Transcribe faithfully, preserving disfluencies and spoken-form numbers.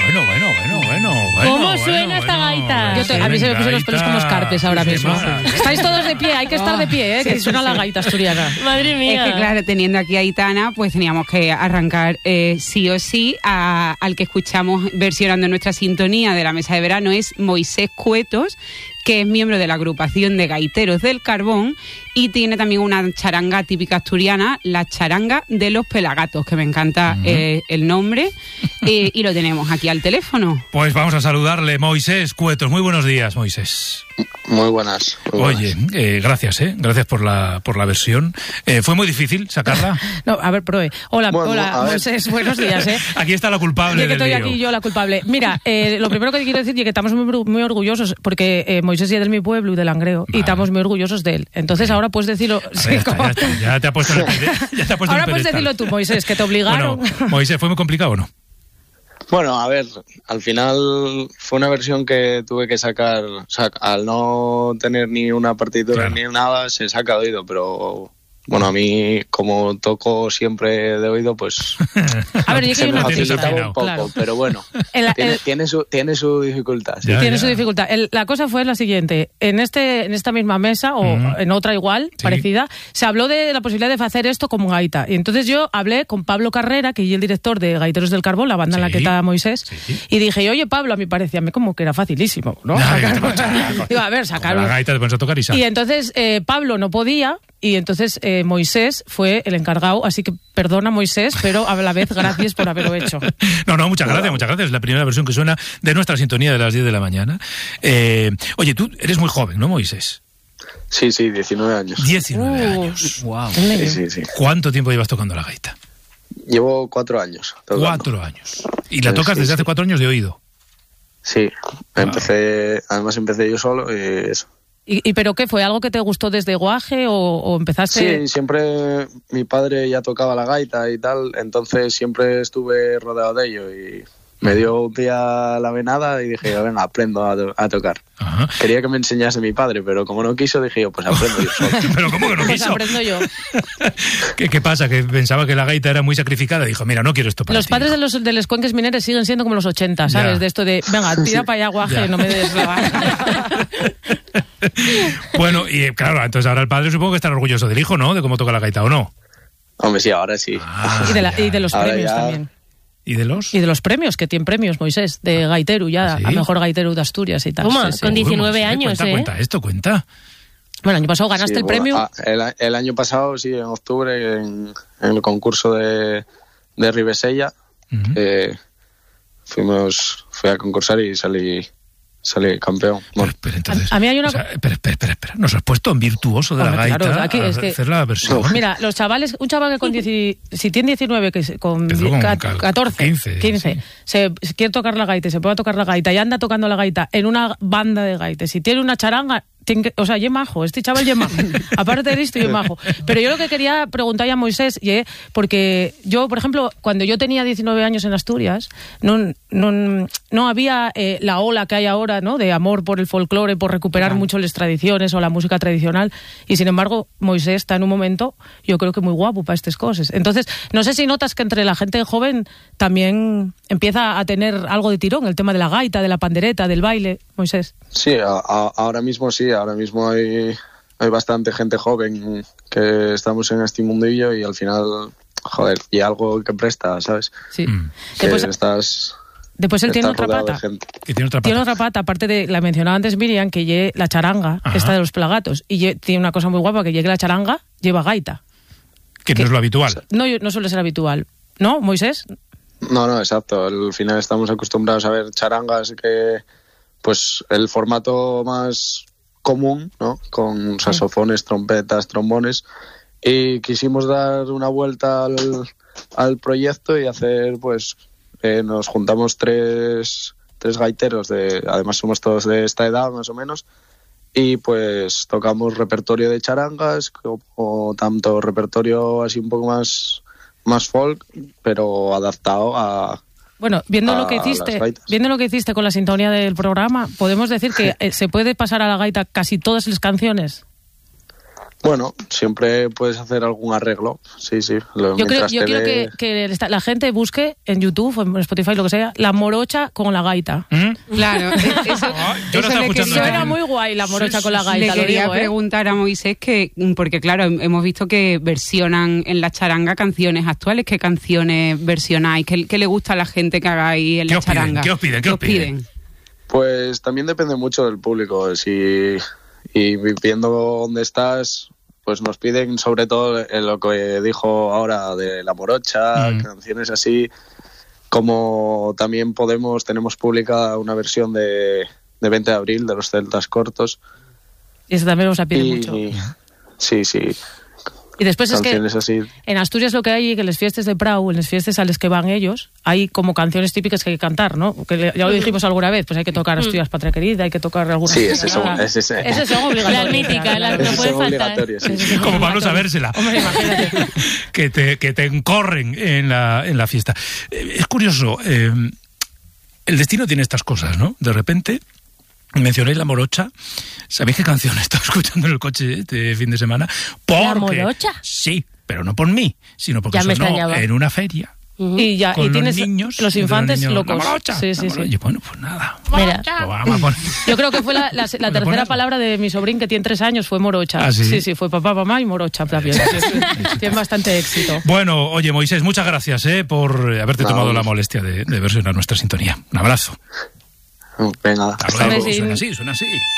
bueno, bueno, bueno, bueno, bueno. ¿Cómo bueno, suena bueno, esta gaita? bueno, Yo te, A mí se me pusieron los pelos como escarpes ahora Qué mismo. maravilla. Estáis todos de pie, hay que estar de pie, ¿eh? Sí, que sí, suena sí. la gaita asturiana. Madre mía. Es que claro, teniendo aquí a Aitana, pues teníamos que arrancar eh, sí o sí a- al que escuchamos versionando nuestra sintonía de la mesa de verano, es Moisés Cuetos, que es miembro de la agrupación de Gaiteros del Carbón y tiene también una charanga típica asturiana, la charanga de los Pelagatos, que me encanta eh, el nombre, eh, y lo tenemos aquí al teléfono. Pues vamos a saludarle, Moisés Cuetos. Muy buenos días, Moisés. Muy buenas. Muy buenas. Oye, eh, gracias, ¿eh? Gracias por la, por la versión. Eh, ¿Fue muy difícil sacarla? No, a ver, Proe. Hola, Bueno, hola, a ver. Moisés, buenos días, ¿eh? Aquí está la culpable Yo que del estoy lío. aquí yo la culpable. Mira, eh, lo primero que quiero decir es que estamos muy, muy orgullosos porque eh, Moisés es de mi pueblo y de Langreo Vale. y estamos muy orgullosos de él. Entonces ahora puedes decirlo... A sí, ver, ya, está, como- ya, está, ya te ha puesto en el pide- ya te ha puesto en Ahora el puedes pedestal. decirlo tú, Moisés, que te obligaron. Bueno, Moisés, ¿fue muy complicado o no? Bueno, a ver, al final fue una versión que tuve que sacar, o sea, al no tener ni una partitura Claro. ni nada, se saca de oído, pero bueno, a mí como toco siempre de oído, pues A ver, yo que se hay me una tienes cosa, facilitaba un poco, claro. pero bueno, El- tiene, el- tiene su tiene su dificultad. sí. Ya, Tiene ya. su dificultad. El- la cosa fue la siguiente. En este en esta misma mesa, o Ujú. en otra igual, Sí. parecida, se habló de la posibilidad de hacer esto como gaita. Y entonces yo hablé con Pablo Carrera, que es el director de Gaiteros del Carbón, la banda en la Sí. que está Moisés, Sí. y dije, oye, Pablo, a mí parecía a mí como que era facilísimo, ¿no? Ya, Sacar- ya te pasa. Digo, a ver, Sacar sacar... la gaita, te pones a tocar y sale. Y entonces eh, Pablo no podía, y entonces eh, Moisés fue el encargado, así que perdona, Moisés, pero a la vez gracias por haberlo hecho. No, no, muchas gracias, muchas gracias. Es la primera versión que suena de nuestra sintonía de las diez de la mañana. Eh, oye, tú eres muy joven, ¿no, Moisés? Sí, sí, diecinueve años. diecinueve Uh, años. Wow. Sí, sí, sí. ¿Cuánto tiempo llevas tocando la gaita? Llevo cuatro años. tocando. Cuatro años. ¿Y la Sí, tocas sí, desde sí. hace cuatro años de oído? Sí, empecé, además empecé yo solo y eso. ¿Y, y pero qué fue? ¿Algo que te gustó desde guaje o, o empezaste...? Sí, siempre mi padre ya tocaba la gaita y tal, entonces siempre estuve rodeado de ello y me dio un día la venada y dije, venga, aprendo a, to- a tocar. Ajá. Quería que me enseñase mi padre, pero como no quiso, dije yo, pues aprendo yo solo. Pero ¿cómo que no Pues quiso? aprendo yo. ¿Qué, ¿Qué pasa? Que pensaba que la gaita era muy sacrificada. Dijo, mira, no quiero esto para Los ti. padres de los, de los cuenques mineros siguen siendo como los ochenta, ¿sabes? Ya. De esto de, venga, tira para allá guaje, Ya. no me des la... Bueno, y claro, entonces ahora el padre supongo que estará orgulloso del hijo, ¿no? De cómo toca la gaita, ¿o no? Hombre, sí, ahora sí. Ah, y, de la- ya. y de los Ahora premios ya- también. ¿Y de los? Y de los premios, que tiene premios, Moisés, de gaiteru ya, ¿Ah, sí? a mejor gaiteru de Asturias y tal. Toma, Sí, sí. con Uy, diecinueve Moisés, años, cuenta, ¿eh? Cuenta esto, cuenta. Bueno, el año pasado ganaste Sí, el bueno, premio. ah, el, a- el año pasado, sí, en octubre, en, en el concurso de, de Ribesella, Ujú. eh, fuimos, fui a concursar y salí, salí campeón. Pero, Bueno, pero entonces, A- a mí hay una o sea, espera, espera, espera, espera. Nos has puesto en virtuoso de Hombre, la gaita claro, aquí a es que- hacer la versión. Mira, los chavales, un chaval que con dieci, si tiene diecinueve, que se- con, Empezó con ca- cal- catorce, quince, quince, sí. se, se quiere tocar la gaita y se puede tocar la gaita y anda tocando la gaita en una banda de gaites, si tiene una charanga, tiene que- o sea, ye majo, este chaval ye majo. Aparte de esto, ye majo. Pero yo lo que quería preguntar a Moisés, ye, porque yo, por ejemplo, cuando yo tenía diecinueve años en Asturias, no, no, no había eh, la ola que hay ahora, ¿no? De amor por el folclore, por recuperar mucho las tradiciones o la música tradicional. Y sin embargo, Moisés está en un momento, yo creo que muy guapo para estas cosas. Entonces, no sé si notas que entre la gente joven también empieza a tener algo de tirón, el tema de la gaita, de la pandereta, del baile, Moisés. sí, a- a- ahora mismo sí, ahora mismo hay, hay bastante gente joven que estamos en este mundillo y al final, joder, y algo que presta, ¿sabes? Sí. Mm. Que Después, estás, después él tiene estás otra rodeado de pata. gente. Que tiene otra Tiene pata. otra pata, aparte de la mencionaba antes Miriam, que lleve la charanga, Ajá. esta de los pelagatos. Y lle- tiene una cosa muy guapa, que llegue la charanga, lleva gaita. Que no es lo habitual. No, no suele ser habitual. ¿No, Moisés? No, no, exacto. Al final estamos acostumbrados a ver charangas que, pues, el formato más común, ¿no? Con saxofones, trompetas, trombones. Y quisimos dar una vuelta al, al proyecto y hacer, pues, eh, nos juntamos tres, tres gaiteros, de, además somos todos de esta edad, más o menos. Y pues tocamos repertorio de charangas, o, o tanto repertorio así un poco más, más folk, pero adaptado a... Bueno, viendo a lo que las hiciste, gaitas. viendo lo que hiciste con la sintonía del programa, podemos decir que eh, se puede pasar a la gaita casi todas las canciones. Bueno, siempre puedes hacer algún arreglo, sí, sí. Lo, Yo, creo, yo te quiero dé... que, que esta- la gente busque en YouTube o en Spotify, lo que sea, la morocha con la gaita. ¿Mm? Claro, eso, Ah, yo lo eso estaba le escuchando quería- Eso era muy guay, la morocha Sí, con la sí, gaita, Le lo quería digo, ¿eh? preguntar a Moisés que, porque claro, hemos visto que versionan en la charanga canciones actuales. ¿Qué canciones versionáis? ¿Qué, qué le gusta a la gente que hagáis en ¿Qué la os piden? charanga? ¿Qué os piden? ¿Qué os piden? Pues también depende mucho del público. Si, y viendo dónde estás, pues nos piden sobre todo en lo que dijo ahora de la morocha, Mm. canciones así, como también podemos, tenemos publicada una versión de, de veinte de abril de los Celtas Cortos. Y eso también os la pide Y, mucho. sí, sí, Y después es que canciones así. en Asturias lo que hay, que en las fiestas de Prau, en las fiestas a las que van ellos, hay como canciones típicas que hay que cantar, ¿no? Que le- ya lo dijimos alguna vez, pues hay que tocar Asturias Patria Querida, hay que tocar alguna... Sí, ese son, nada. ese, ese, Esas son obligatorias. Las míticas, las- esos no puede son faltar. obligatorios, sí, sí. Esas son Como para no obligatorias. sabérsela. Hombre, imagínate. que, te, que te encorren en la, en la fiesta. Eh, Es curioso, eh, el destino tiene estas cosas, ¿no? De repente, mencionéis la morocha. ¿Sabéis qué canción estaba escuchando en el coche este fin de semana? Porque, ¿La morocha? Sí, pero no por mí, sino porque Ya me sonó extrañaba. en una feria. Y ya, Con y tienes los niños, los y infantes los niños, locos. La morocha, Sí, sí, la morocha. sí. Y bueno, pues nada. Mira, Pues vamos a poner- Yo creo que fue la, la- la Bueno, tercera ponerlo. palabra de mi sobrín, que tiene tres años, fue morocha. ¿Ah, sí? sí, sí, fue papá, mamá y morocha también. Sí, sí. Tiene bastante éxito. Bueno, oye, Moisés, muchas gracias eh, por eh, haberte No, tomado hombre. la molestia de, de versionar nuestra sintonía. Un abrazo. Venga, Hasta hasta luego. luego. Suena así, suena así.